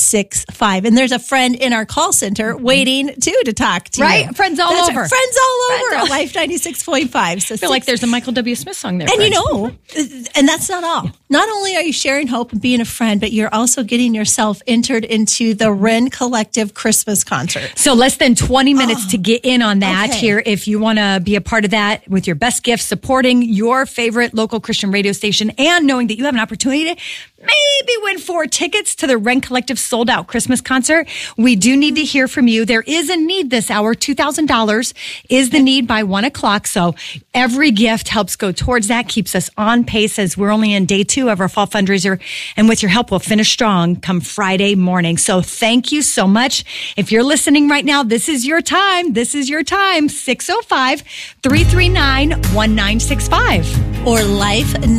9965. And there's a friend in our call center waiting too to talk to you. Right? Friends all over. Friends all over at Life 96.5. So I feel like there's a Michael W. Smith song there. And friends. and that's not all. Not only are you sharing hope and being a friend, but you're also getting yourself entered into the Wren Collective Christmas concert. So less than 20 minutes to get in on that Okay. here. If you want to be a part of that with your best gift, supporting your favorite local Christian radio station and knowing that you have an opportunity to maybe win 4 tickets to the Wren Collective sold out Christmas concert. We do need to hear from you. There is a need this hour. $2,000 is the need by 1 o'clock. So every gift helps go towards that, keeps us on pace as we're only in day 2 of our fall fundraiser. And with your help, we'll finish strong come Friday morning. So thank you so much. If you're listening right now, this is your time. This is your time. 605-339-1965. Or Life